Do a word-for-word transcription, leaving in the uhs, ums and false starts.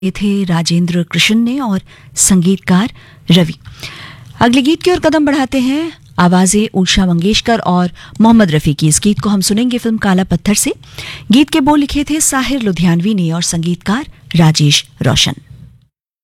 ये थे राजेंद्र कृष्ण ने और संगीतकार रवि। अगले गीत की ओर कदम बढ़ाते हैं। आवाजें उषा मंगेशकर और मोहम्मद रफी की। इस गीत को हम सुनेंगे फिल्म काला पत्थर से। गीत के बोल लिखे थे साहिर लुधियानवी ने और संगीतकार राजेश रोशन।